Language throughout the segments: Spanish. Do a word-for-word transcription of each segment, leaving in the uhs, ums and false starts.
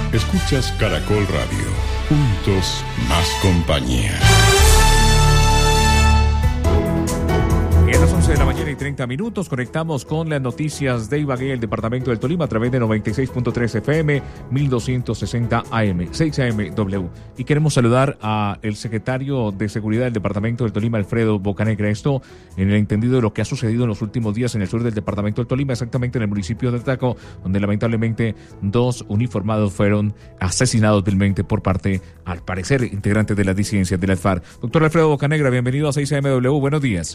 Escuchas Caracol Radio. Juntos más compañía. Y a las once de la mañana y treinta minutos conectamos con las noticias de Ibagué, el departamento del Tolima, a través de noventa y seis punto tres F M, mil doscientos sesenta A M, seis A M W. Y queremos saludar al secretario de Seguridad del departamento del Tolima, Alfredo Bocanegra. Esto en el entendido de lo que ha sucedido en los últimos días en el sur del departamento del Tolima, exactamente en el municipio de Ataco, donde lamentablemente dos uniformados fueron asesinados vilmente por parte, al parecer, integrantes de las disidencias de la FARC. Doctor Alfredo Bocanegra, bienvenido a seis A M W. Buenos días.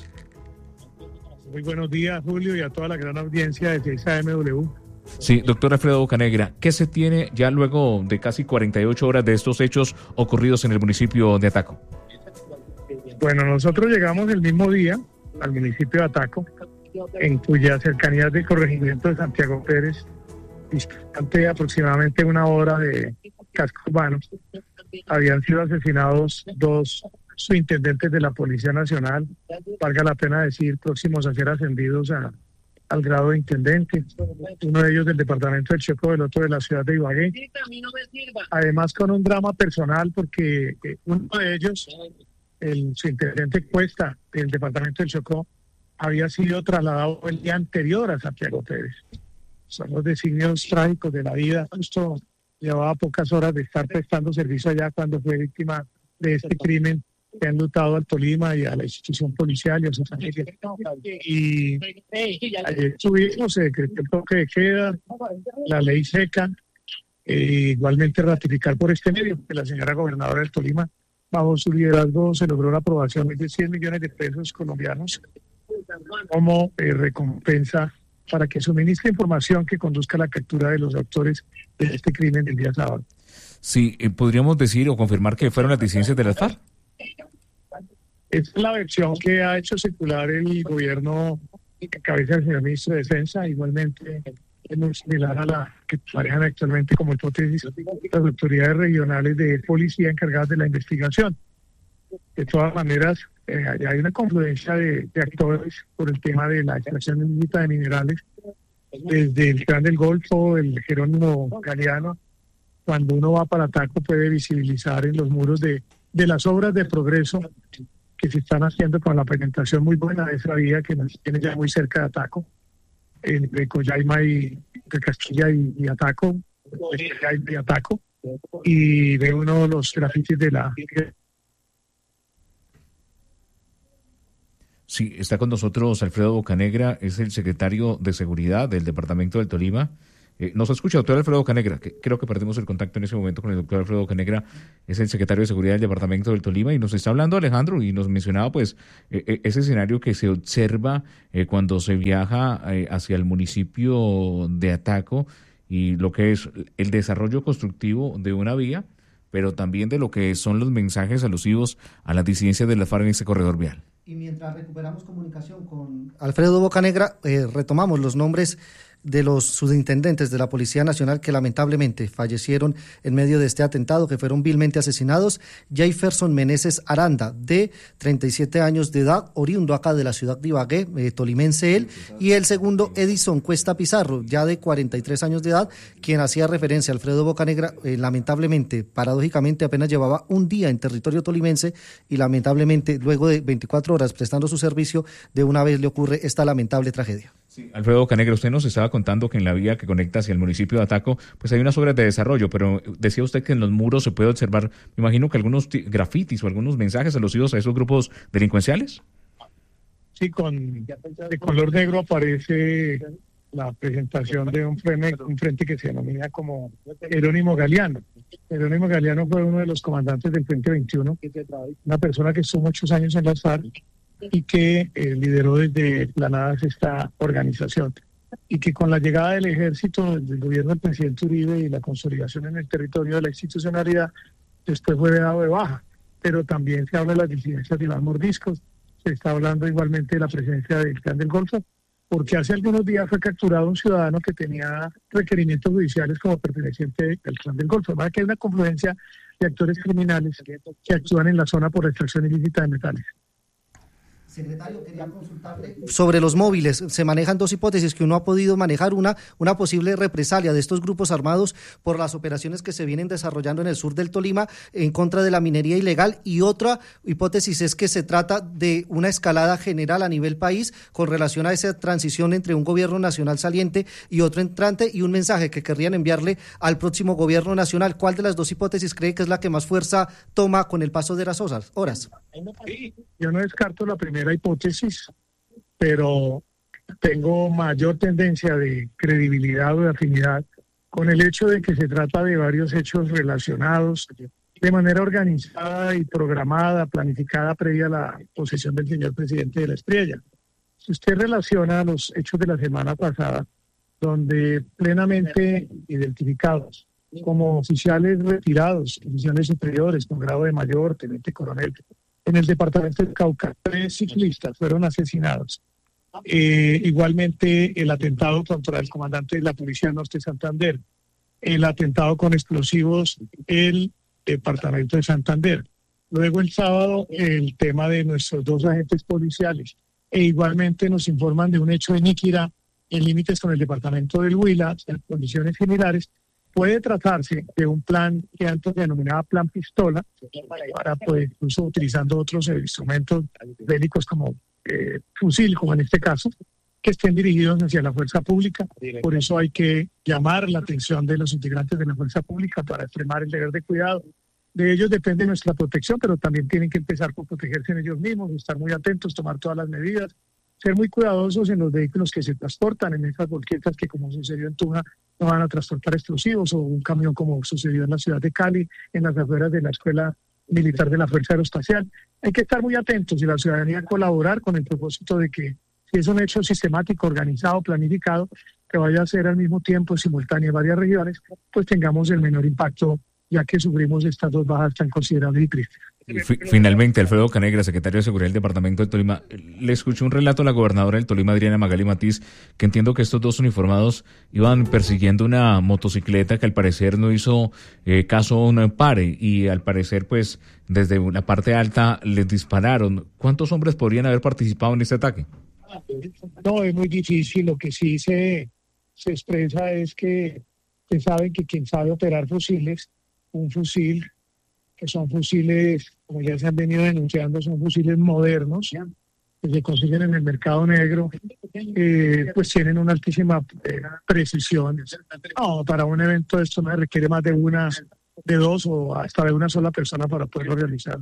Muy buenos días, Julio, y a toda la gran audiencia de seis A M W. Sí, doctor Alfredo Bocanegra, ¿qué se tiene ya luego de casi cuarenta y ocho horas de estos hechos ocurridos en el municipio de Ataco? Bueno, nosotros llegamos el mismo día al municipio de Ataco, en cuya cercanía del corregimiento de Santiago Pérez, distante aproximadamente una hora de casco urbano, habían sido asesinados dos subintendentes de la Policía Nacional, valga la pena decir, próximos a ser ascendidos a, al grado de intendente, uno de ellos del departamento del Chocó, el otro de la ciudad de Ibagué. Además con un drama personal porque uno de ellos, el subintendente Cuesta del departamento del Chocó, había sido trasladado el día anterior a Santiago Pérez. Son los designios trágicos de la vida. Justo llevaba pocas horas de estar prestando servicio allá cuando fue víctima de este crimen que han enlutado al Tolima y a la institución policial y a su familia. Y ayer tuvimos, se decretó el toque de queda, la ley seca, e igualmente ratificar por este medio que la señora gobernadora del Tolima, bajo su liderazgo, se logró la aprobación de cien millones de pesos colombianos como eh, recompensa para que suministre información que conduzca a la captura de los autores de este crimen del día sábado. Sí, eh, podríamos decir o confirmar que fueron las disidencias de las FARC. Esta es la versión que ha hecho circular el gobierno que cabeza el señor ministro de Defensa, igualmente es muy similar a la que manejan actualmente como hipótesis las autoridades regionales de policía encargadas de la investigación. De todas maneras, eh, hay una confluencia de, de actores por el tema de la extracción ilícita de minerales, desde el Plan del Golfo, el Jerónimo Galeano. Cuando uno va para Ataco puede visibilizar en los muros de, de las obras de progreso que se están haciendo con la presentación muy buena de esa vía que nos tiene ya muy cerca de Ataco, entre Coyaima y de Castilla y, y Ataco, y Ataco, y ve uno los grafitis de la... Sí, está con nosotros Alfredo Bocanegra, es el secretario de Seguridad del departamento del Tolima. Eh, ¿Nos escucha, doctor Alfredo Bocanegra? Que creo que perdimos el contacto en ese momento con el doctor Alfredo Bocanegra, es el secretario de Seguridad del departamento del Tolima, y nos está hablando Alejandro y nos mencionaba pues eh, ese escenario que se observa eh, cuando se viaja eh, hacia el municipio de Ataco y lo que es el desarrollo constructivo de una vía, pero también de lo que son los mensajes alusivos a las disidencias de la FARC en ese corredor vial. Y mientras recuperamos comunicación con Alfredo Bocanegra, eh, retomamos los nombres de los subintendentes de la Policía Nacional que lamentablemente fallecieron en medio de este atentado, que fueron vilmente asesinados. Jefferson Meneses Aranda, de treinta y siete años de edad, oriundo acá de la ciudad de Ibagué, eh, tolimense él, y el segundo, Edison Cuesta Pizarro, ya de cuarenta y tres años de edad, quien hacía referencia a Alfredo Bocanegra, eh, lamentablemente, paradójicamente, apenas llevaba un día en territorio tolimense y lamentablemente, luego de veinticuatro horas prestando su servicio, de una vez le ocurre esta lamentable tragedia. Sí, Alfredo Bocanegra, usted nos estaba contando que en la vía que conecta hacia el municipio de Ataco, pues hay unas obras de desarrollo, pero decía usted que en los muros se puede observar, me imagino que algunos t- grafitis o algunos mensajes alusivos a esos grupos delincuenciales. Sí, con de color negro aparece la presentación de un frente, un frente que se denomina como Jerónimo Galeano. Jerónimo Galeano fue uno de los comandantes del Frente veintiuno, una persona que estuvo muchos años en las FARC y que eh, lideró desde la nada esta organización, y que con la llegada del ejército, del gobierno del presidente Uribe y la consolidación en el territorio de la institucionalidad, después fue dado de baja. Pero también se habla de las disidencias de Iván Mordiscos, se está hablando igualmente de la presencia del Plan del Golfo, porque hace algunos días fue capturado un ciudadano que tenía requerimientos judiciales como perteneciente al Plan del Golfo. Además que hay una confluencia de actores criminales que actúan en la zona por la extracción ilícita de metales. Secretario, quería consultarle sobre los móviles. Se manejan dos hipótesis, que uno ha podido manejar una, una posible represalia de estos grupos armados por las operaciones que se vienen desarrollando en el sur del Tolima en contra de la minería ilegal, y otra hipótesis es que se trata de una escalada general a nivel país con relación a esa transición entre un gobierno nacional saliente y otro entrante, y un mensaje que querrían enviarle al próximo gobierno nacional. ¿Cuál de las dos hipótesis cree que es la que más fuerza toma con el paso de las horas? Sí, yo no descarto la primera hipótesis, pero tengo mayor tendencia de credibilidad o de afinidad con el hecho de que se trata de varios hechos relacionados de manera organizada y programada, planificada previa a la posesión del señor presidente de la Estrella. Si usted relaciona los hechos de la semana pasada, donde plenamente identificados como oficiales retirados, oficiales superiores con grado de mayor, teniente coronel, en el departamento del Cauca, tres ciclistas fueron asesinados. Eh, igualmente el atentado contra el comandante de la Policía Norte de Santander, el atentado con explosivos en el departamento de Santander. Luego el sábado el tema de nuestros dos agentes policiales. E igualmente nos informan de un hecho de Níquira en límites con el departamento del Huila, en condiciones similares. Puede tratarse de un plan que antes se denominaba plan pistola, para pues incluso utilizando otros eh, instrumentos bélicos como eh, fusil, como en este caso, que estén dirigidos hacia la fuerza pública. Por eso hay que llamar la atención de los integrantes de la fuerza pública para extremar el deber de cuidado. De ellos depende nuestra protección, pero también tienen que empezar por protegerse en ellos mismos, estar muy atentos, tomar todas las medidas, ser muy cuidadosos en los vehículos que se transportan, en esas volquetas que, como sucedió en Tuna, no van a transportar explosivos, o un camión como sucedió en la ciudad de Cali, en las afueras de la Escuela Militar de la Fuerza Aeroespacial. Hay que estar muy atentos y la ciudadanía colaborar con el propósito de que, si es un hecho sistemático, organizado, planificado, que vaya a ser al mismo tiempo simultáneo en varias regiones, pues tengamos el menor impacto, ya que sufrimos estas dos bajas tan considerables y tristes. Finalmente, Alfredo Bocanegra, secretario de Seguridad del Departamento del Tolima, le escuché un relato a la gobernadora del Tolima, Adriana Magali Matiz, que entiendo que estos dos uniformados iban persiguiendo una motocicleta que al parecer no hizo eh, caso a un pare, y al parecer pues desde una parte alta les dispararon. ¿Cuántos hombres podrían haber participado en este ataque? No, es muy difícil. Lo que sí se, se expresa es que, que saben que quien sabe operar fusiles, un fusil, que son fusiles, como ya se han venido denunciando, son fusiles modernos, que se consiguen en el mercado negro, eh, pues tienen una altísima eh, precisión. No, para un evento esto no requiere más de una, de dos o hasta de una sola persona para poderlo realizar.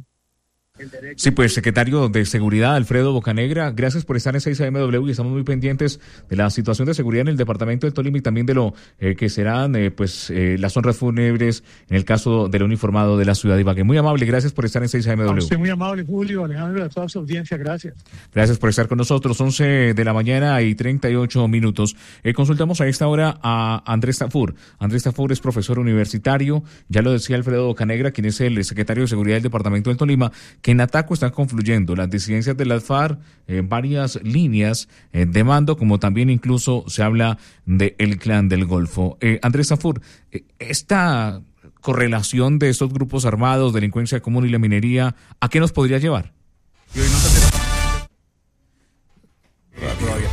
Sí, pues, secretario de Seguridad, Alfredo Bocanegra, gracias por estar en seis A M W, y estamos muy pendientes de la situación de seguridad en el departamento del Tolima y también de lo eh, que serán eh, pues eh, las honras fúnebres en el caso del uniformado de la ciudad de Ibagué. Muy amable, gracias por estar en seis A M W. A usted muy amable, Julio, Alejandro, a toda su audiencia, gracias. Gracias por estar con nosotros, once de la mañana y treinta y ocho minutos. Eh, consultamos a esta hora a Andrés Tafur. Andrés Tafur es profesor universitario, ya lo decía Alfredo Bocanegra, quien es el secretario de Seguridad del departamento del Tolima, que en Ataco están confluyendo las disidencias de las FARC en varias líneas eh, de mando, como también incluso se habla de el Clan del Golfo. Eh, Andrés Tafur, eh, esta correlación de estos grupos armados, delincuencia común y la minería, ¿a qué nos podría llevar? Y hoy nos Radio.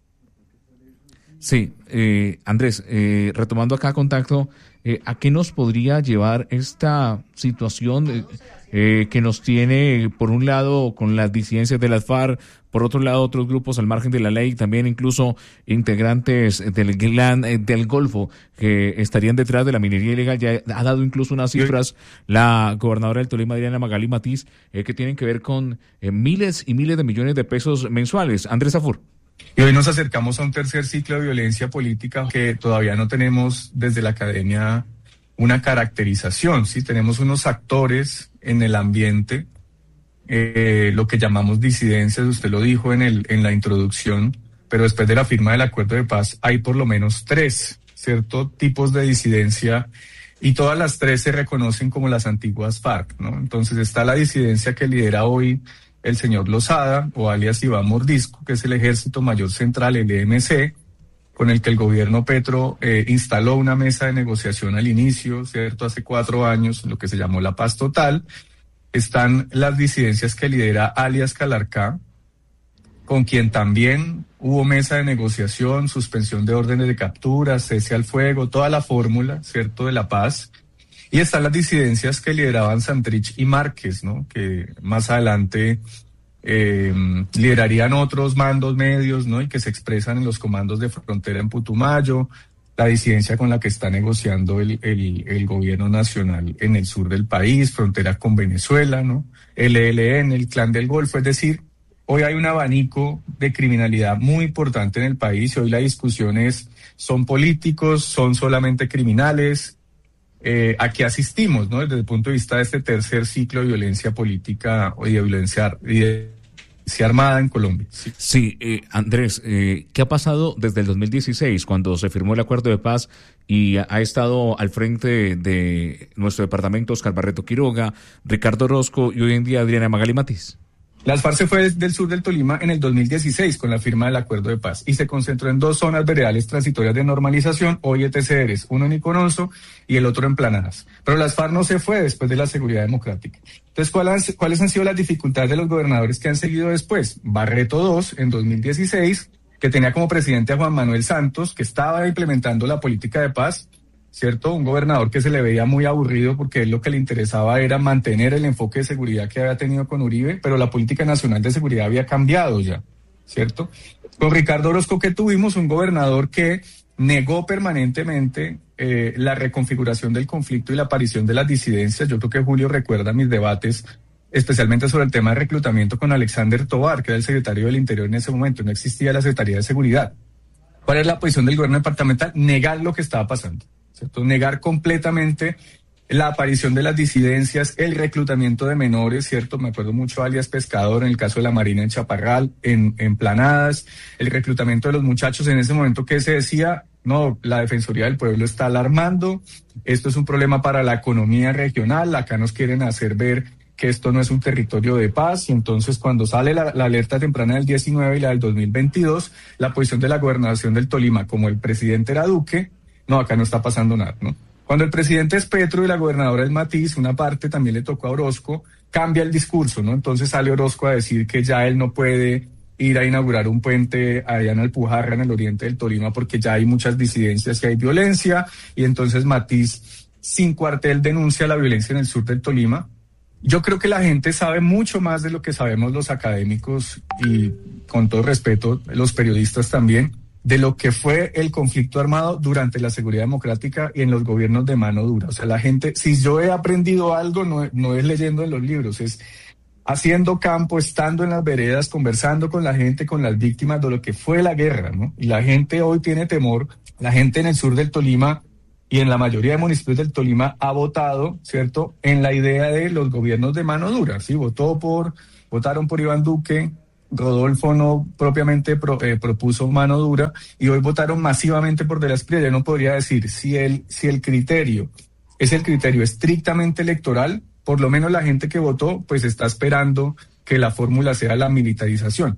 Sí, eh, Andrés, eh, retomando acá contacto, eh, ¿a qué nos podría llevar esta situación eh, eh, que nos tiene, por un lado, con las disidencias de las FARC, por otro lado, otros grupos al margen de la ley, también incluso integrantes del Clan del Golfo que estarían detrás de la minería ilegal? Ya ha dado incluso unas cifras la gobernadora del Tolima, Adriana Magali Matiz, eh, que tienen que ver con eh, miles y miles de millones de pesos mensuales. Andrés Tafur. Y hoy nos acercamos a un tercer ciclo de violencia política que todavía no tenemos desde la academia una caracterización, ¿sí? Tenemos unos actores en el ambiente, eh, lo que llamamos disidencias, usted lo dijo en, el, en la introducción, pero después de la firma del acuerdo de paz hay por lo menos tres, ¿cierto?, tipos de disidencia, y todas las tres se reconocen como las antiguas FARC, ¿no? Entonces está la disidencia que lidera hoy el señor Lozada, o alias Iván Mordisco, que es el Ejército Mayor Central, el E M C, con el que el gobierno Petro eh, instaló una mesa de negociación al inicio, ¿cierto?, hace cuatro años, lo que se llamó la paz total. Están las disidencias que lidera alias Calarcá, con quien también hubo mesa de negociación, suspensión de órdenes de captura, cese al fuego, toda la fórmula, ¿cierto?, de la paz. Y están las disidencias que lideraban Santrich y Márquez, ¿no?, que más adelante eh, liderarían otros mandos medios, ¿no?, y que se expresan en los comandos de frontera en Putumayo, la disidencia con la que está negociando el, el, el gobierno nacional en el sur del país, frontera con Venezuela, ¿no?, el E L N, el Clan del Golfo. Es decir, hoy hay un abanico de criminalidad muy importante en el país y hoy la discusión es, ¿son políticos? ¿Son solamente criminales? Eh, ¿A qué asistimos, no? Desde el punto de vista de este tercer ciclo de violencia política y de violencia, y de violencia armada en Colombia. Sí, sí eh, Andrés, eh, ¿qué ha pasado desde el dos mil dieciséis, cuando se firmó el acuerdo de paz y ha estado al frente de nuestro departamento Oscar Barreto Quiroga, Ricardo Orozco y hoy en día Adriana Magali Matiz? Las FARC se fue del sur del Tolima en el dos mil dieciséis con la firma del acuerdo de paz y se concentró en dos zonas veredales transitorias de normalización, hoy E T C Rs, uno en Icoronzo y el otro en Planadas. Pero las FARC no se fue después de la seguridad democrática. Entonces, ¿cuáles, cuáles han sido las dificultades de los gobernadores que han seguido después? Barreto dos en dos mil dieciséis, que tenía como presidente a Juan Manuel Santos, que estaba implementando la política de paz, ¿cierto? Un gobernador que se le veía muy aburrido porque él lo que le interesaba era mantener el enfoque de seguridad que había tenido con Uribe, pero la política nacional de seguridad había cambiado ya, ¿cierto? Con Ricardo Orozco, que tuvimos un gobernador que negó permanentemente eh, la reconfiguración del conflicto y la aparición de las disidencias. Yo creo que Julio recuerda mis debates, especialmente sobre el tema de reclutamiento con Alexander Tovar, que era el secretario del Interior en ese momento. No existía la Secretaría de Seguridad. ¿Cuál es la posición del gobierno departamental? Negar lo que estaba pasando, ¿cierto? Negar completamente la aparición de las disidencias, el reclutamiento de menores, ¿cierto? Me acuerdo mucho alias Pescador en el caso de la Marina en Chaparral, en, en Planadas, el reclutamiento de los muchachos en ese momento que se decía, no, la Defensoría del Pueblo está alarmando, esto es un problema para la economía regional, acá nos quieren hacer ver que esto no es un territorio de paz, y entonces cuando sale la, la alerta temprana del diecinueve y la del dos mil veintidós, la posición de la gobernación del Tolima, como el presidente era Duque, no, acá no está pasando nada, ¿no? Cuando el presidente es Petro y la gobernadora es Matiz, una parte también le tocó a Orozco, cambia el discurso, ¿no? Entonces sale Orozco a decir que ya él no puede ir a inaugurar un puente allá en Alpujarra, en el oriente del Tolima, porque ya hay muchas disidencias y hay violencia, y entonces Matiz, sin cuartel, denuncia la violencia en el sur del Tolima. Yo creo que la gente sabe mucho más de lo que sabemos los académicos y, con todo respeto, los periodistas también, de lo que fue el conflicto armado durante la seguridad democrática y en los gobiernos de mano dura. O sea, la gente, si yo he aprendido algo, no, no es leyendo en los libros, es haciendo campo, estando en las veredas, conversando con la gente, con las víctimas de lo que fue la guerra, ¿no? Y la gente hoy tiene temor, la gente en el sur del Tolima y en la mayoría de municipios del Tolima ha votado, ¿cierto?, en la idea de los gobiernos de mano dura, ¿sí? Votó por, votaron por Iván Duque, Rodolfo no propiamente pro, eh, propuso mano dura, y hoy votaron masivamente por De la Espriella. Yo no podría decir si el, si el criterio es el criterio estrictamente electoral, por lo menos la gente que votó pues está esperando que la fórmula sea la militarización.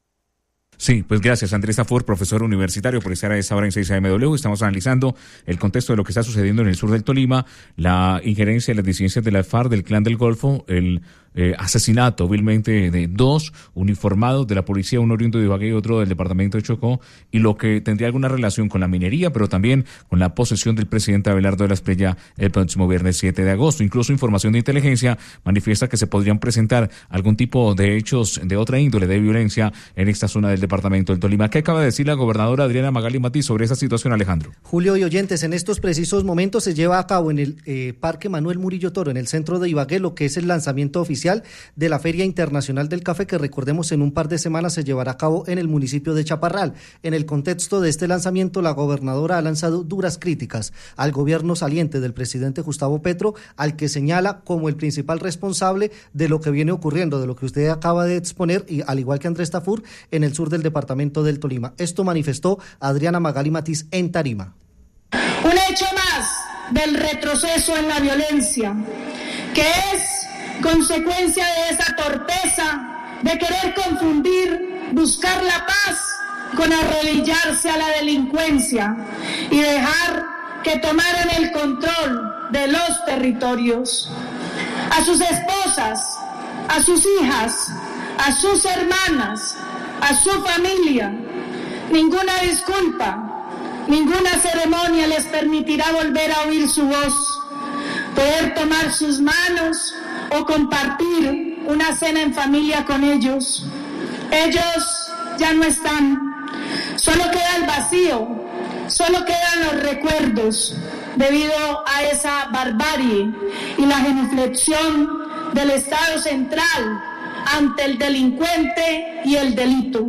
Sí, pues gracias Andrés Tafur, profesor universitario, por estar a esa hora en seis A M W. Estamos analizando el contexto de lo que está sucediendo en el sur del Tolima, la injerencia de las disidencias de la FARC, del Clan del Golfo, el eh, asesinato vilmente de dos uniformados de la policía, uno oriundo de Ibagué y otro del departamento de Chocó, y lo que tendría alguna relación con la minería, pero también con la posesión del presidente Abelardo de la Espriella el próximo viernes siete de agosto. Incluso información de inteligencia manifiesta que se podrían presentar algún tipo de hechos de otra índole de violencia en esta zona del departamento del Tolima. ¿Qué acaba de decir la gobernadora Adriana Magali Matiz sobre esa situación, Alejandro? Julio y oyentes, en estos precisos momentos se lleva a cabo en el eh, Parque Manuel Murillo Toro, en el centro de Ibagué, lo que es el lanzamiento oficial de la Feria Internacional del Café, que recordemos en un par de semanas se llevará a cabo en el municipio de Chaparral. En el contexto de este lanzamiento, la gobernadora ha lanzado duras críticas al gobierno saliente del presidente Gustavo Petro, al que señala como el principal responsable de lo que viene ocurriendo, de lo que usted acaba de exponer, y al igual que Andrés Tafur, en el sur del departamento del Tolima. Esto manifestó Adriana Magali Matiz en Tarima. Un hecho más del retroceso en la violencia, que es consecuencia de esa torpeza de querer confundir, buscar la paz con arrodillarse a la delincuencia y dejar que tomaran el control de los territorios. A sus esposas, a sus hijas, a sus hermanas, a su familia. Ninguna disculpa, ninguna ceremonia les permitirá volver a oír su voz, poder tomar sus manos o compartir una cena en familia con ellos. Ellos ya no están, solo queda el vacío, solo quedan los recuerdos debido a esa barbarie y la genuflexión del Estado central ante el delincuente y el delito.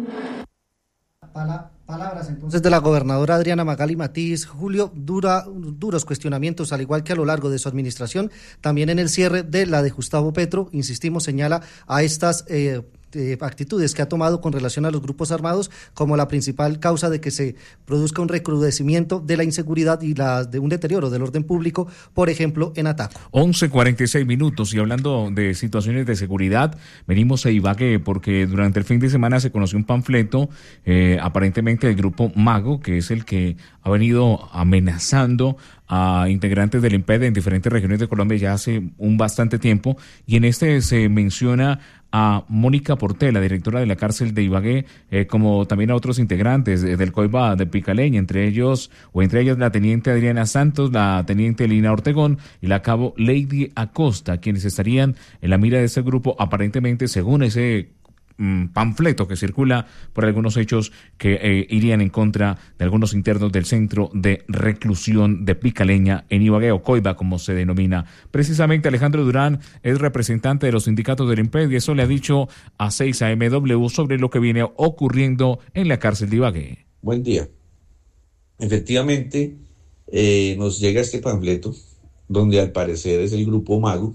Palabras entonces de la gobernadora Adriana Magali Matiz. Julio, dura, duros cuestionamientos, al igual que a lo largo de su administración, también en el cierre de la de Gustavo Petro, insistimos, señala a estas eh, eh, actitudes que ha tomado con relación a los grupos armados como la principal causa de que se produzca un recrudecimiento de la inseguridad y la de un deterioro del orden público, por ejemplo, en Ataco. once cuarenta y seis minutos, y hablando de situaciones de seguridad, venimos a Ibagué porque durante el fin de semana se conoció un panfleto, eh, aparentemente del grupo Mago, que es el que ha venido amenazando a integrantes del I M P E D en diferentes regiones de Colombia ya hace un bastante tiempo, y en este se menciona a Mónica Portela, directora de la cárcel de Ibagué, eh, como también a otros integrantes eh, del COIBA de Picaleña, entre ellos, o entre ellas la teniente Adriana Santos, la teniente Lina Ortegón y la cabo Lady Acosta, quienes estarían en la mira de ese grupo, aparentemente, según ese panfleto que circula por algunos hechos que eh, irían en contra de algunos internos del centro de reclusión de Picaleña en Ibagué, o COIBA como se denomina. Precisamente Alejandro Durán es representante de los sindicatos del I M P E D y eso le ha dicho a seis A M W sobre lo que viene ocurriendo en la cárcel de Ibagué. Buen día. Efectivamente, eh, nos llega este panfleto donde al parecer es el grupo Mago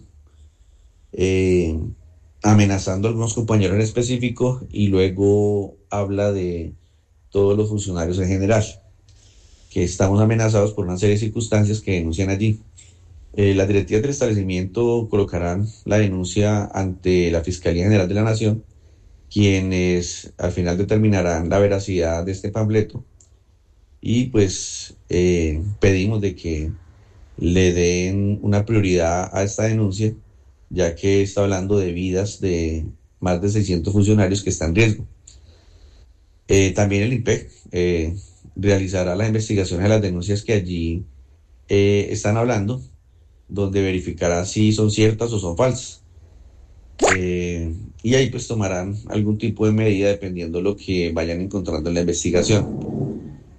eh, amenazando a algunos compañeros en específico, y luego habla de todos los funcionarios en general, que estamos amenazados por una serie de circunstancias que denuncian allí. Eh, las directivas del establecimiento colocarán la denuncia ante la Fiscalía General de la Nación, quienes al final determinarán la veracidad de este panfleto, y pues eh, pedimos de que le den una prioridad a esta denuncia, ya que está hablando de vidas de más de seiscientos funcionarios que están en riesgo. Eh, también el I M P E D eh, realizará las investigaciones de las denuncias que allí eh, están hablando, donde verificará si son ciertas o son falsas. Eh, y ahí pues tomarán algún tipo de medida dependiendo de lo que vayan encontrando en la investigación.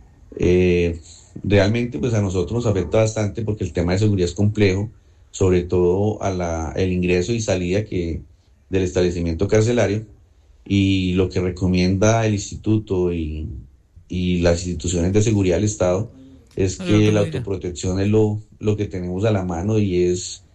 Eh, realmente pues a nosotros nos afecta bastante porque el tema de seguridad es complejo, sobre todo a la, el ingreso y salida que del establecimiento carcelario, y lo que recomienda el instituto y, y las instituciones de seguridad del Estado es que la autoprotección es lo, lo que tenemos a la mano y es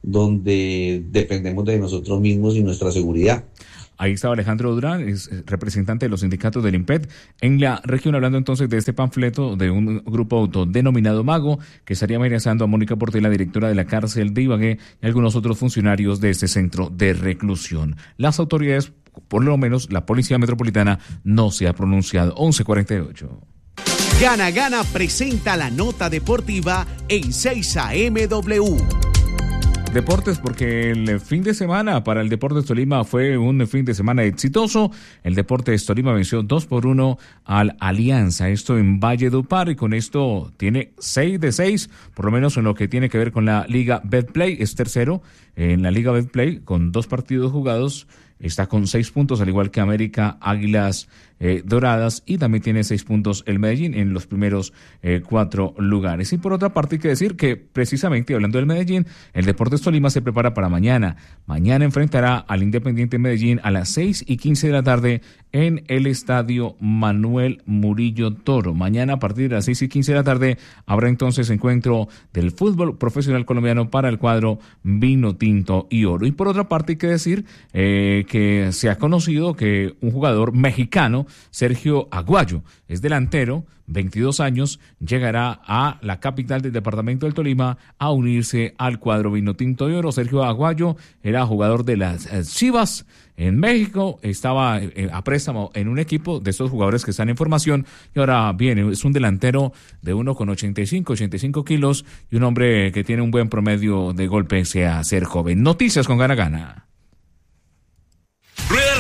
donde dependemos de nosotros mismos y nuestra seguridad. Ahí estaba Alejandro Durán, es representante de los sindicatos del I M P E D en la región, hablando entonces de este panfleto de un grupo autodenominado Mago, que estaría amenazando a Mónica Portela, directora de la cárcel de Ibagué, y algunos otros funcionarios de este centro de reclusión. Las autoridades, por lo menos la Policía Metropolitana, no se ha pronunciado. once cuarenta y ocho. Gana Gana presenta la nota deportiva en seis A M W. Deportes, porque el fin de semana para el Deportes Tolima fue un fin de semana exitoso. El Deportes Tolima venció dos por uno al Alianza, esto en Valledupar, y con esto tiene seis de seis, por lo menos en lo que tiene que ver con la Liga Betplay. Es tercero en la Liga Betplay con dos partidos jugados. Está con seis puntos, al igual que América, Águilas eh, Doradas, y también tiene seis puntos el Medellín en los primeros eh, cuatro lugares. Y por otra parte hay que decir que precisamente hablando del Medellín, el Deportes Tolima se prepara para mañana. Mañana enfrentará al Independiente Medellín a las seis y quince de la tarde en el Estadio Manuel Murillo Toro. Mañana a partir de las seis y quince de la tarde habrá entonces encuentro del fútbol profesional colombiano para el cuadro Vino Tinto y Oro. Y por otra parte hay que decir eh, que se ha conocido que un jugador mexicano, Sergio Aguayo, es delantero, veintidós años, llegará a la capital del departamento del Tolima a unirse al cuadro Vinotinto de Oro. Sergio Aguayo era jugador de las eh, Chivas en México, estaba eh, a préstamo en un equipo de estos jugadores que están en formación, y ahora viene, es un delantero de uno con ochenta y cinco, ochenta y cinco kilos, y un hombre que tiene un buen promedio de golpe, sea ser joven. Noticias con Gana Gana. Rueda el balón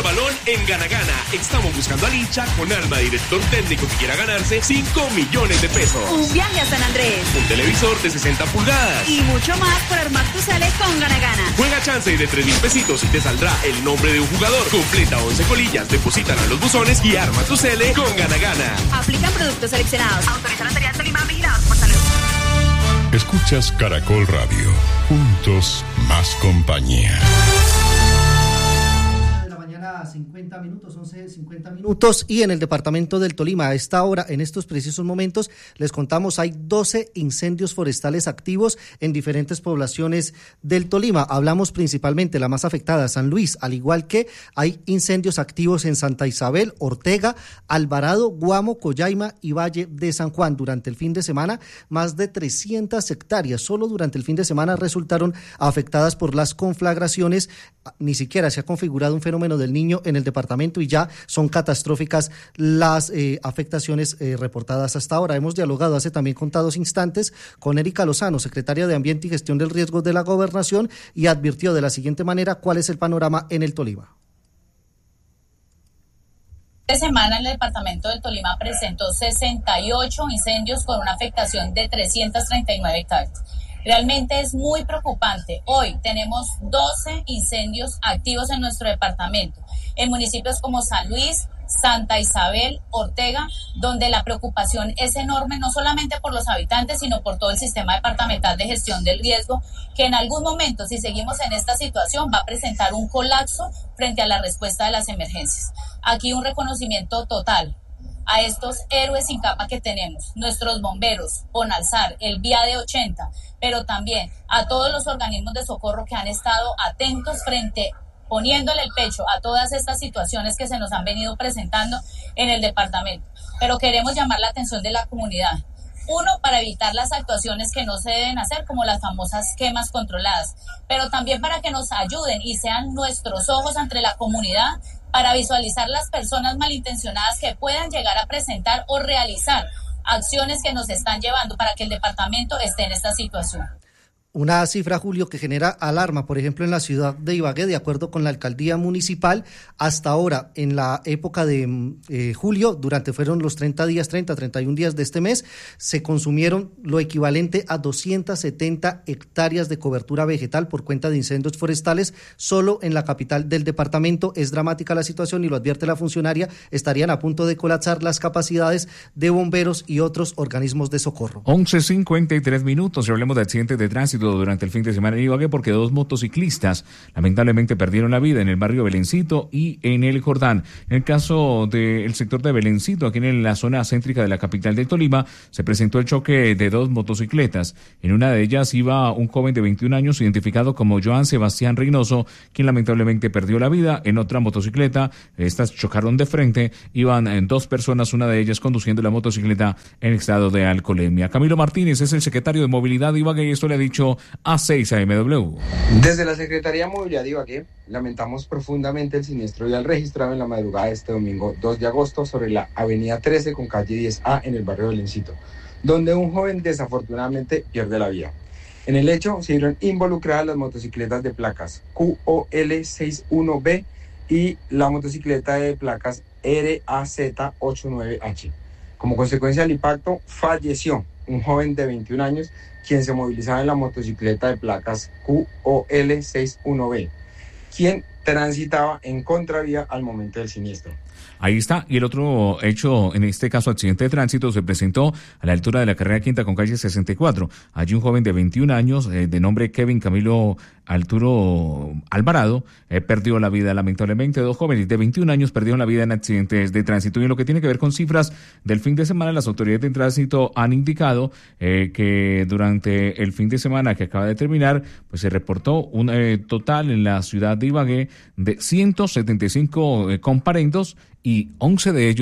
En Gana Gana estamos buscando al hincha con alma de director técnico que quiera ganarse cinco millones de pesos. Un viaje a San Andrés. Un televisor de sesenta pulgadas. Y mucho más por armar tu cele con Gana Gana. Juega chance y de tres mil pesitos y te saldrá el nombre de un jugador. Completa once colillas, depositan a los buzones y arma tu cele con Gana Gana. Aplican productos seleccionados. Autorizan Lotería Tolima, vigilados por salud. Escuchas Caracol Radio. Juntos, más compañía. cincuenta minutos, once cincuenta minutos, y en el departamento del Tolima a esta hora, en estos precisos momentos, les contamos, hay doce incendios forestales activos en diferentes poblaciones del Tolima. Hablamos principalmente, la más afectada, San Luis, al igual que hay incendios activos en Santa Isabel, Ortega, Alvarado, Guamo, Collaima y Valle de San Juan. Durante el fin de semana, más de trescientas hectáreas, solo durante el fin de semana, resultaron afectadas por las conflagraciones. Ni siquiera se ha configurado un fenómeno del Niño en el departamento y ya son catastróficas las eh, afectaciones eh, reportadas hasta ahora. Hemos dialogado hace también contados instantes con Erika Lozano, secretaria de Ambiente y Gestión del Riesgo de la Gobernación, y advirtió de la siguiente manera cuál es el panorama en el Tolima. Esta semana el departamento del Tolima presentó sesenta y ocho incendios con una afectación de trescientas treinta y nueve hectáreas. Realmente es muy preocupante. Hoy tenemos doce incendios activos en nuestro departamento, en municipios como San Luis, Santa Isabel, Ortega, donde la preocupación es enorme, no solamente por los habitantes, sino por todo el sistema departamental de gestión del riesgo, que en algún momento, si seguimos en esta situación, va a presentar un colapso frente a la respuesta de las emergencias. Aquí un reconocimiento total a estos héroes sin capa que tenemos, nuestros bomberos, Bonalzar, el V I A de ochenta, pero también a todos los organismos de socorro que han estado atentos frente, poniéndole el pecho a todas estas situaciones que se nos han venido presentando en el departamento. Pero queremos llamar la atención de la comunidad. Uno, para evitar las actuaciones que no se deben hacer, como las famosas quemas controladas, pero también para que nos ayuden y sean nuestros ojos ante la comunidad para visualizar las personas malintencionadas que puedan llegar a presentar o realizar acciones que nos están llevando para que el departamento esté en esta situación. Una cifra, Julio, que genera alarma, por ejemplo, en la ciudad de Ibagué, de acuerdo con la alcaldía municipal, hasta ahora, en la época de eh, julio, durante fueron los treinta días, treinta, treinta y un días de este mes, se consumieron lo equivalente a doscientas setenta hectáreas de cobertura vegetal por cuenta de incendios forestales, solo en la capital del departamento. Es dramática la situación y lo advierte la funcionaria, estarían a punto de colapsar las capacidades de bomberos y otros organismos de socorro. once cincuenta y tres minutos, y hablemos de accidentes de tránsito durante el fin de semana en Ibagué, porque dos motociclistas lamentablemente perdieron la vida en el barrio Belencito y en el Jordán. En el caso del sector de Belencito, aquí en la zona céntrica de la capital del Tolima, se presentó el choque de dos motocicletas. En una de ellas iba un joven de veintiún años identificado como Joan Sebastián Reynoso, quien lamentablemente perdió la vida. En otra motocicleta, estas chocaron de frente, iban dos personas, una de ellas conduciendo la motocicleta en estado de alcoholemia. Camilo Martínez es el secretario de Movilidad de Ibagué y esto le ha dicho a seis A M W. Desde la Secretaría de Movilidad de Ibagué lamentamos profundamente el siniestro vial registrado en la madrugada de este domingo dos de agosto sobre la avenida trece con calle diez A en el barrio Belencito, donde un joven desafortunadamente pierde la vida. En el hecho se vieron involucradas las motocicletas de placas Q O L sesenta y uno B y la motocicleta de placas R A Z ochenta y nueve H. Como consecuencia del impacto falleció un joven de veintiún años quien se movilizaba en la motocicleta de placas Q O L sesenta y uno B, quien transitaba en contravía al momento del siniestro. Ahí está. Y el otro hecho, en este caso accidente de tránsito, se presentó a la altura de la carrera quinta con calle sesenta y cuatro. Allí un joven de veintiún años, eh, de nombre Kevin Camilo Arturo Alvarado, eh, perdió la vida. Lamentablemente, dos jóvenes de veintiún años perdieron la vida en accidentes de tránsito. Y en lo que tiene que ver con cifras del fin de semana, las autoridades de tránsito han indicado eh, que durante el fin de semana que acaba de terminar, pues se reportó un eh, total en la ciudad de Ibagué de ciento setenta y cinco eh, comparendos, y once de ellos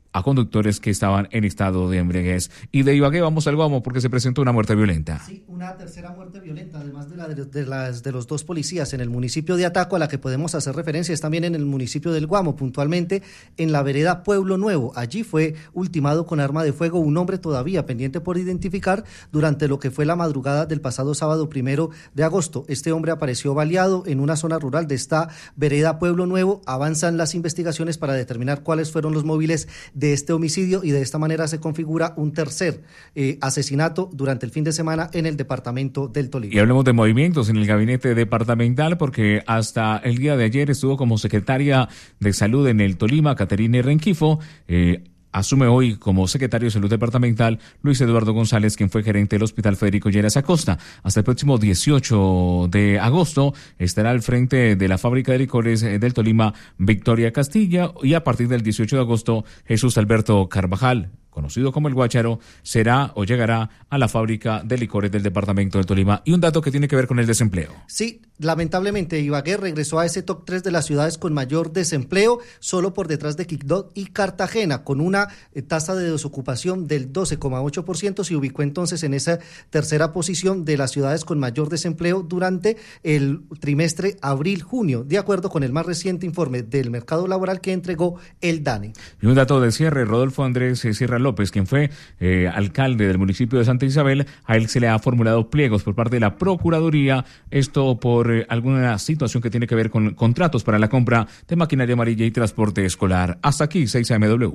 a conductores que estaban en estado de embriaguez. Y de Ibagué vamos al Guamo porque se presentó una muerte violenta. Sí, una tercera muerte violenta, además de, la de, de, las, de los dos policías en el municipio de Ataco, a la que podemos hacer referencia, es también en el municipio del Guamo, puntualmente en la vereda Pueblo Nuevo. Allí fue ultimado con arma de fuego un hombre todavía pendiente por identificar durante lo que fue la madrugada del pasado sábado primero de agosto. Este hombre apareció baleado en una zona rural de esta vereda Pueblo Nuevo. Avanzan las investigaciones para determinar cuáles fueron los móviles de este homicidio y de esta manera se configura un tercer eh, asesinato durante el fin de semana en el departamento del Tolima. Y hablemos de movimientos en el gabinete departamental porque hasta el día de ayer estuvo como secretaria de salud en el Tolima, Caterine Renquifo. eh, Asume hoy como secretario de Salud Departamental Luis Eduardo González, quien fue gerente del Hospital Federico Lleras Acosta. Hasta el próximo dieciocho de agosto estará al frente de la fábrica de licores del Tolima Victoria Castilla, y a partir del dieciocho de agosto Jesús Alberto Carvajal, conocido como el Guácharo, será o llegará a la fábrica de licores del departamento del Tolima. Y un dato que tiene que ver con el desempleo. Sí, lamentablemente Ibagué regresó a ese top tres de las ciudades con mayor desempleo, solo por detrás de Quibdó y Cartagena, con una eh, tasa de desocupación del doce coma ocho por ciento. Se ubicó entonces en esa tercera posición de las ciudades con mayor desempleo durante el trimestre abril-junio, de acuerdo con el más reciente informe del mercado laboral que entregó el DANE. Y un dato de cierre, Rodolfo Andrés Sierra López, quien fue eh, alcalde del municipio de Santa Isabel, a él se le ha formulado pliegos por parte de la Procuraduría, esto por eh, alguna situación que tiene que ver con contratos para la compra de maquinaria amarilla y transporte escolar. Hasta aquí, seis A M W.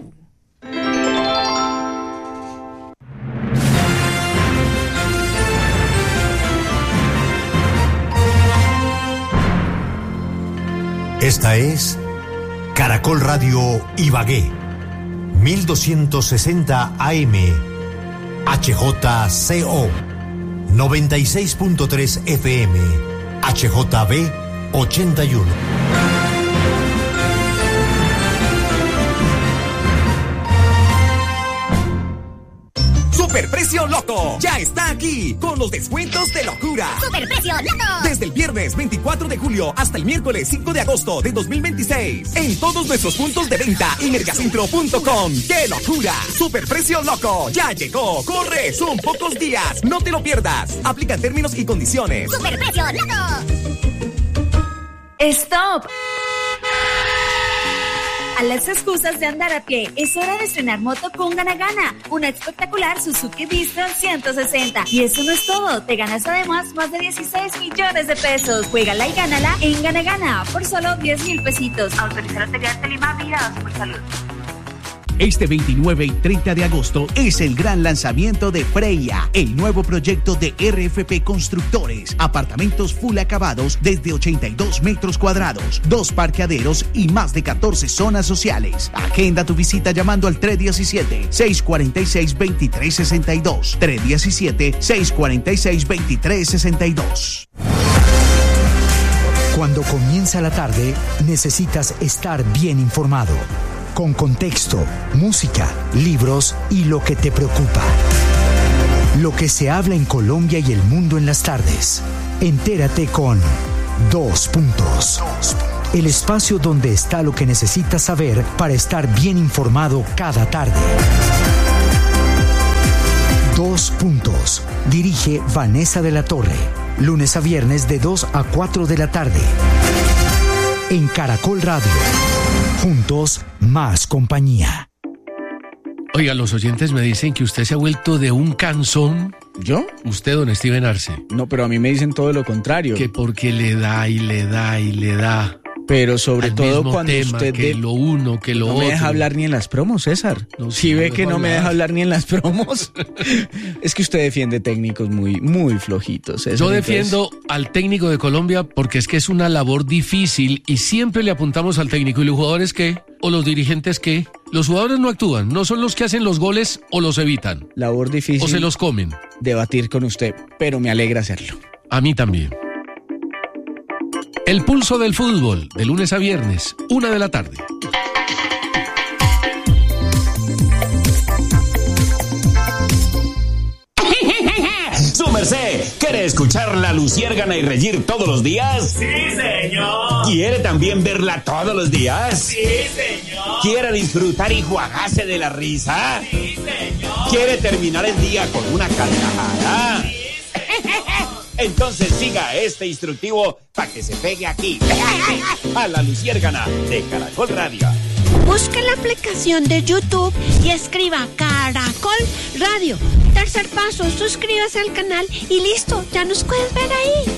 Esta es Caracol Radio Ibagué, mil doscientos sesenta A M, H J C O, noventa y seis punto tres F M, H J B ochenta y uno. Superprecio Loto ya está aquí con los descuentos de locura. Superprecio Loto. Desde el viernes veinticuatro de julio hasta el miércoles cinco de agosto de dos mil veintiséis. En todos nuestros puntos de venta y mercacentro punto com. ¡Qué locura! Superprecio Loco ya llegó. Corre, son pocos días. No te lo pierdas. Aplican términos y condiciones. Superprecio Loto. ¡Stop! A las excusas de andar a pie, es hora de estrenar moto con Gana Gana, una espectacular Suzuki Vista ciento sesenta. Y eso no es todo, te ganas además más de dieciséis millones de pesos. Juégala y gánala en Gana Gana por solo diez mil pesitos. Autorizar Lotería de Lima, Vigilados por Salud. Este veintinueve y treinta de agosto es el gran lanzamiento de Freya, el nuevo proyecto de R F P Constructores. Apartamentos full acabados desde ochenta y dos metros cuadrados, dos parqueaderos y más de catorce zonas sociales. Agenda tu visita llamando al tres diecisiete, seis cuarenta y seis, veintitrés sesenta y dos. tres diecisiete, seis cuarenta y seis, veintitrés sesenta y dos. Cuando comienza la tarde, necesitas estar bien informado. Con contexto, música, libros y lo que te preocupa. Lo que se habla en Colombia y el mundo en las tardes. Entérate con Dos Puntos. El espacio donde está lo que necesitas saber para estar bien informado cada tarde. Dos Puntos. Dirige Vanessa de la Torre. Lunes a viernes de dos a cuatro de la tarde. En Caracol Radio. Juntos, más compañía. Oiga, los oyentes me dicen que usted se ha vuelto de un cansón. ¿Yo? Usted, don Steven Arce. No, pero a mí me dicen todo lo contrario. Que porque le da y le da y le da. Pero sobre al todo mismo cuando tema, usted que de... lo uno, que lo no otro. No me deja hablar ni en las promos, César. No, si sí, ve no que no hablar. me deja hablar ni en las promos. Es que usted defiende técnicos muy, muy flojitos, César. Yo defiendo entonces... al técnico de Colombia porque es que es una labor difícil y siempre le apuntamos al técnico. ¿Y los jugadores qué? ¿O los dirigentes qué? Los jugadores no actúan, no son los que hacen los goles o los evitan. Labor difícil. O se los comen. Debatir con usted, pero me alegra hacerlo. A mí también. El pulso del fútbol, de lunes a viernes, una de la tarde. Su merced, que ¿Quiere escuchar La Luciérgana y reír todos los días? ¡Sí, señor! ¿Quiere también verla todos los días? ¡Sí, señor! ¿Quiere disfrutar y juagarse de la risa? ¡Sí, señor! ¿Quiere terminar el día con una carcajada? ¡Sí, señor! Entonces siga este instructivo para que se pegue aquí, a La Luciérgana de Caracol Radio. Busque la aplicación de YouTube y escriba Caracol Radio. Tercer paso, suscríbase al canal y listo, ya nos puedes ver ahí.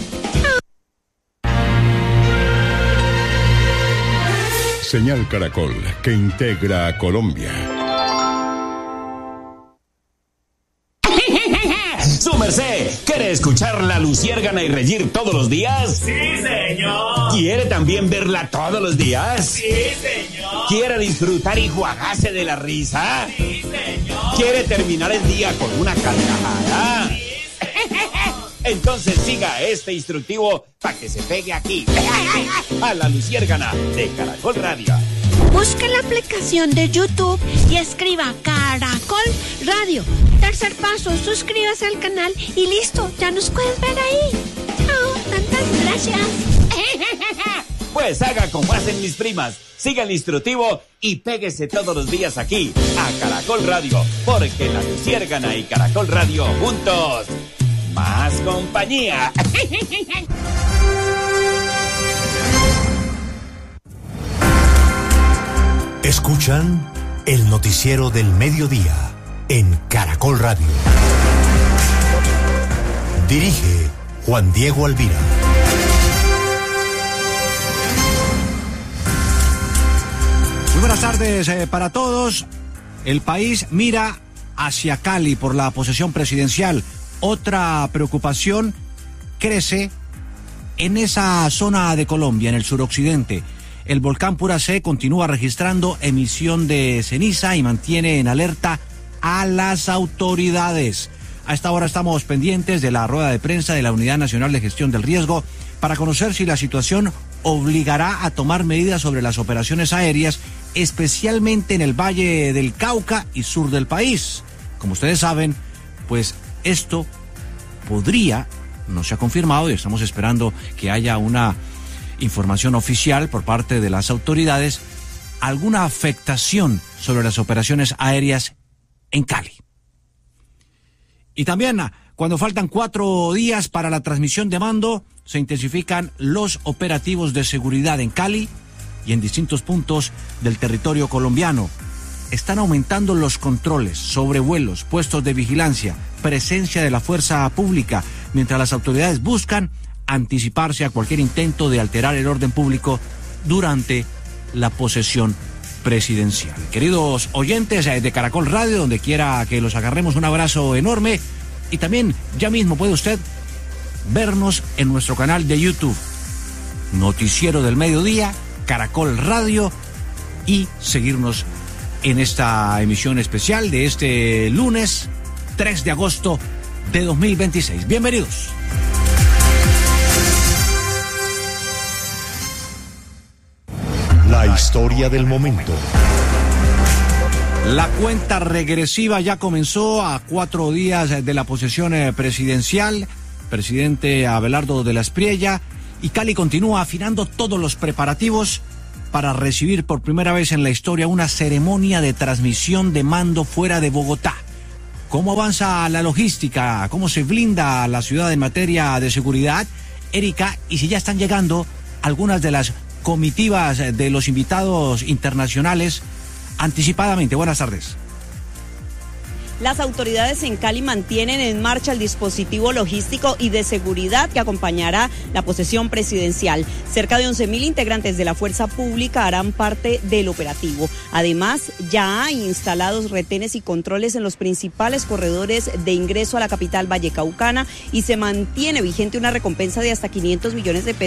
Señal Caracol, que integra a Colombia. Su merced, ¿quiere escuchar La Luciérgana y reír todos los días? ¡Sí, señor! ¿Quiere también verla todos los días? ¡Sí, señor! ¿Quiere disfrutar y juagarse de la risa? ¡Sí, señor! ¿Quiere terminar el día con una carcajada? ¡Sí, señor! Entonces siga este instructivo para que se pegue aquí, a La Luciérgana de Caracol Radio. Busque la aplicación de YouTube y escriba Caracol Radio. Tercer paso, suscríbase al canal y listo, ya nos puedes ver ahí. Oh, tantas gracias. Pues haga como hacen mis primas. Siga el instructivo y péguese todos los días aquí, a Caracol Radio, porque La Luciérgana y Caracol Radio juntos, más compañía. Escuchan el noticiero del mediodía en Caracol Radio. Dirige Juan Diego Alvira. Muy buenas tardes eh, para todos. El país mira hacia Cali por la posesión presidencial. Otra preocupación crece en esa zona de Colombia, en el suroccidente. El volcán Puracé continúa registrando emisión de ceniza y mantiene en alerta a las autoridades. A esta hora estamos pendientes de la rueda de prensa de la Unidad Nacional de Gestión del Riesgo para conocer si la situación obligará a tomar medidas sobre las operaciones aéreas, especialmente en el Valle del Cauca y sur del país. Como ustedes saben, pues esto podría, no se ha confirmado y estamos esperando que haya una información oficial por parte de las autoridades, alguna afectación sobre las operaciones aéreas en Cali. Y también, cuando faltan cuatro días para la transmisión de mando, se intensifican los operativos de seguridad en Cali y en distintos puntos del territorio colombiano. Están aumentando los controles, sobrevuelos, puestos de vigilancia, presencia de la fuerza pública, mientras las autoridades buscan anticiparse a cualquier intento de alterar el orden público durante la posesión presidencial. Queridos oyentes de Caracol Radio, donde quiera que los agarremos, un abrazo enorme. Y también ya mismo puede usted vernos en nuestro canal de YouTube, Noticiero del Mediodía, Caracol Radio, y seguirnos en esta emisión especial de este lunes tres de agosto de dos mil veintiséis. Bienvenidos. La historia del momento. La cuenta regresiva ya comenzó a cuatro días de la posesión presidencial. Presidente Abelardo de la Espriella, y Cali continúa afinando todos los preparativos para recibir por primera vez en la historia una ceremonia de transmisión de mando fuera de Bogotá. ¿Cómo avanza la logística? ¿Cómo se blinda la ciudad en materia de seguridad? Erika, y si ya están llegando algunas de las comitivas de los invitados internacionales anticipadamente. Buenas tardes. Las autoridades en Cali mantienen en marcha el dispositivo logístico y de seguridad que acompañará la posesión presidencial. Cerca de once mil integrantes de la fuerza pública harán parte del operativo. Además, ya hay instalados retenes y controles en los principales corredores de ingreso a la capital vallecaucana y se mantiene vigente una recompensa de hasta quinientos millones de pesos